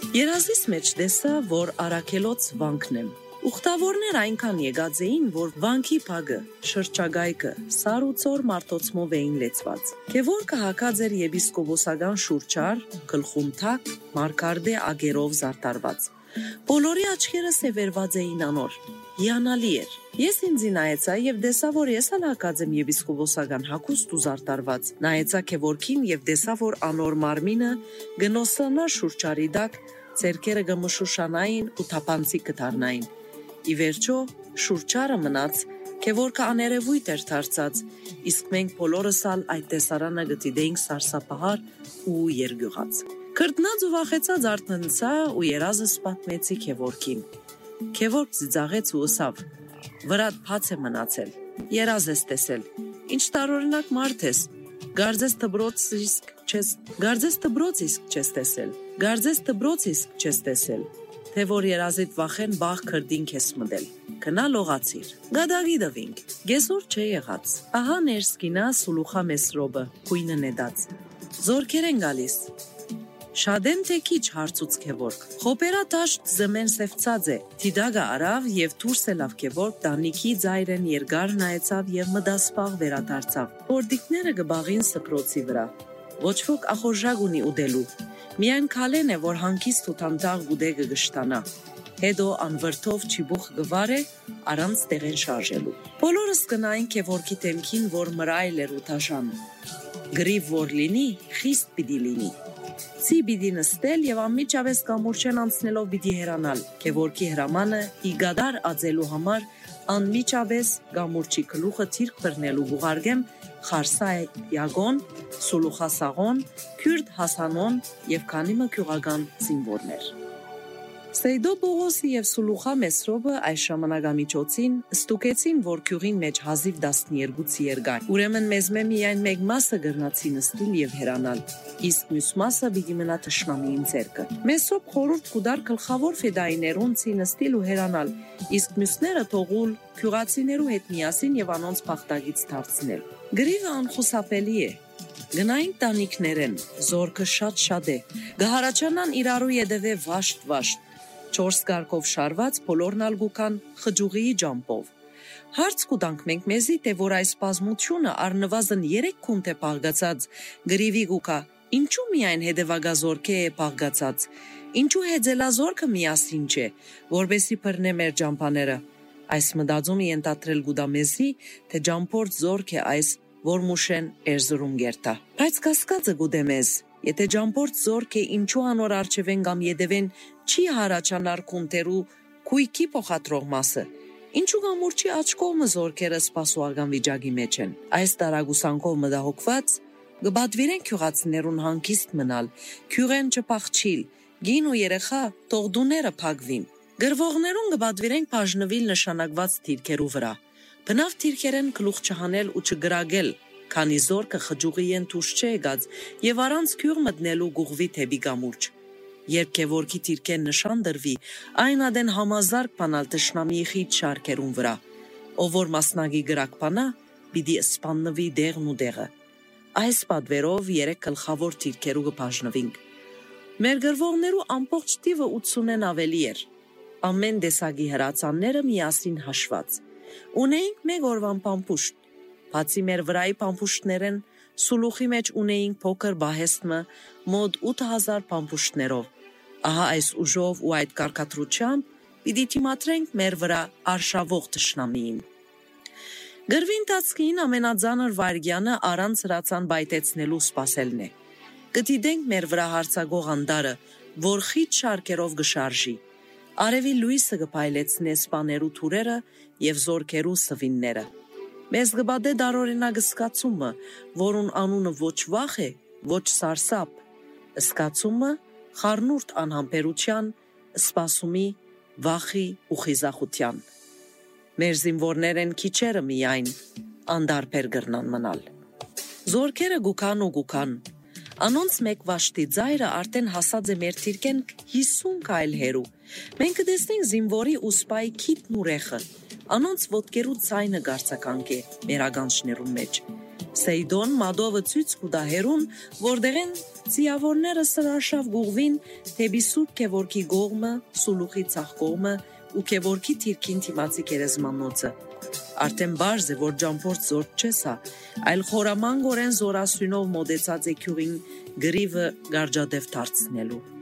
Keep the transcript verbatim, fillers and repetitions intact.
Երազիս մեջ տեսա, որ արաքելոց վանքն եմ։ Ուխտավորներ այնքան եկած էին, որ վանքի փագը, շրջագայքը, սար ու ծոր մարդոցմով էին լեցված։ Քևորքը հակած էր եպիսկոպոսական շուրչար, գլխում թակ, մարգարդե ագերով զարդարված։ Բոլորի աչքերը սևերված էին անոր։ Հիանալի էր։ Ես ինձի նայեցա եւ տեսա, որ ես ալ հակած եմ եպիսկոպոսական հագուստ ու զարդարված։ Նայեցա քևորքին եւ տեսա, որ անոր մարմինը գնոսանա շուրչարի դակ, ցերկերը գմշուշանային ու թափանցի կդառնային։ Ի վերջո շուրչարը մնաց, քևորքը աներևույթ էր դարձած, իսկ մենք բոլորս ալ այդ տեսարանը գտիդեինք սարսափահար ու երգյուղած։ Քրտնած ու վախեցած արթնցա ու երազս պատմեցի քևորքին։ Քևորք ծիծաղեց ու ըսավ. «Վրատ փաց է մնացել, երազ ես տեսել, ինչ տարօրինակ մարդ ես, գարձես դբրոց իսկ չես, գարձես դբրոց իսկ չես տեսել, գարձես դբրոց իսկ չես տեսել, թե որ երազիդ վախեն բաղ քրդինք ես մդել, կնա լողացիր, գադագի դվինք, գեսոր չէ եղած, ահա ներսկինա սուլուխա Մեսրոբը, կույնը նեդած, զորքեր են գալիս, շադեն թե քիչ հարցուց քևորք, խոպերա տաշտ զմեն սևծած է, թիդագը արավ և դուրս ելավ քևորք տանիքի ձայրեն երգար նայեցավ և մդասպաղ վերադարձավ, որդիկները գբաղին սպրոցի վրա, ոչ ոք ախորժակ ունի ուդելու, միայն քալեն է, որ հանգիստ ու թամտաղ գուդեգը գշտանա, հետո անվրդով չիբուխ գվար է, առանց տեղեն շարժելու։ Բոլորս կնային քևորքի տեմքին, որ մրայլ էր ու թաշան, գրիվ որ լինի, խիստ պիտի լինի։ Ցի պիտի նստել և անմիջապես կամուրջեն անցնելով պիտի հերանալ, քևորքի հրամանը իգադար ածելու համար անմիջապես կամուրջի գլուխը թիրք բռնելու գուղարգեմ Խարսա Յագոն, Սուլուխասաղոն, Քյուրդ Հասանոն և քանիմը քյուղական զինվորներ։ Սեյդո Պողոսի և Սուլուխա Մեսրոբը այս ժամանակամիջոցին ստուգեցին, որ քյուղին մեջ հազիվ տասներկու երկար, ուրեմն մեզմե միայն մեկ մասը գրնացի նստիլ և հերանալ, իսկ մյուս մասը պիտի մնա թշնամիին ձեռքը։ Մեսրոբ խորհուրդ կուդար գլխավոր ֆեդայիներուն ցի նստիլ ու հերանալ, իսկ մյուսները թողուլ քյուղացիներու հետ միասին և անոնց փախտագից դարձնել։ Գրիվը անխուսափելի է։ Գնային տանիքներեն, զորքը շատ-շատ է, գահարաչանան իրարու ետևե վաշտ-վաշտ, չորս կարգով շարված բոլորն ալ գուքան խջուղիի ջամպով։ Հարց կուտանք մենք մեզի, թե որ այս բազմությունը առնվազն երեք քունթ է պաղգացած, գրիվի գուկա, ինչու միայն հետևագազորքը է պաղգացած, ինչու հեծելազորքը միասին չէ, որբեսի բռնե մեր ջամփաները։ Այս մտածումը ենթադրել գուտա մեզի, թե ջամփորդ զորք է այս, որ մուշեն Էրզրում գերտա։ Բայց կասկածը գուտե մեզ, եթե ջամփորդ զորք է ինչու անոր արջևեն կամ ետևեն չի հարաճանար քունտերու քույքի փոխադրող մասը, ինչու գամուրջի աջ կողմը զորքերը սպասուական վիճակի մեջ են։ Այս տարագուսանքով մտահոգված գբադվիրեն քյուղացիներուն հանգիստ մնալ, քյուղեն չփախչիլ, գին ու երեխա տողդուները փակվին։ Գրվողներուն գբադվիրեն բաժնվիլ նշանակված թիրքերու վրա։ Բնավ թիրքերեն գլուխ չհանել ու չգրագել, քանի զորքը խջուղիեն դուրս չէ եկած եւ առանց քյուղ մտնելու գուղվի թեպի գամուրջ։ Երբ քևորքի թիրքեն նշան դրվի, այն ադեն համազարկ բանալ թշնամիի խիտ շարքերուն վրա, ով որ մասնագի գրակ բանա, պիտի սպաննվի դեղն ու դեղը։ Այս պատվերով երեք գլխավոր թիրքերու կբաժնվինք։ Մեր գրվողներու ամբողջ տիվը ութսունեն ավելի էր։ Ամեն տեսակի հրացանները միասին հաշված։ Ունեինք մեկ օրվան պամպուշտ, բացի մեր վրայի պամպուշտներեն, Սուլուխի մեջ ունեինք փոքր բահեստմը մոտ ութ հազար պամպուշտներով, ահա այս ուժով ու այդ կարգադրությամբ պիտի թիմադրենք մեր վրա արշավող թշնամիին։ Գրվի ընթացքին ամենածանր վայրկյանը առանց հրացան բայտեցնելու սպասելն է։ Կդիտենք մեր վրա հարձակող անդարը, որ խիտ շարքերով գշարժի, արևի լույսը կփայլեցնե սպաներու թուրերը և զորքերու սվինները։ Մեզ գբադե դարօրինակ զգացումը, որուն անունը ոչ վախ է, ոչ սարսափ, զգացումը խառնուրդ անհամբերության, սպասումի, վախի ու խիզախության։ Մեր զինվորներեն քիչերը միայն անդարբեր գրնան մնալ։ Զորքերը գուքան ու գուքան, անոնց մեկ վաշտի ձայրը արդեն հասած է մեր թիրքեն հիսուն քայլ հեռու։ Մենք կտեսնենք զինվորի ու սպայի քիթն ու ռեխը, անոնց ոտքերու ձայնը գարցականք է մեր ագանչներուն մեջ։ Սեյդոն մադովը ցույց կուտա հերուն, որտեղեն ցիավորները սրաշավ գուղվին թեպի Սուրբ Գևորգի գողմը, Սուլուխի ցախ կողմը ու Գևորգի թիրքին թիմացի գերեզմանոցը։ Արդեն բարձ է, որ ջամփորձ զորջ չես հա, այլ խորամանգորեն զորասյունով մոդեցած է քյուրին գրիվը գարջադև դարձնելու։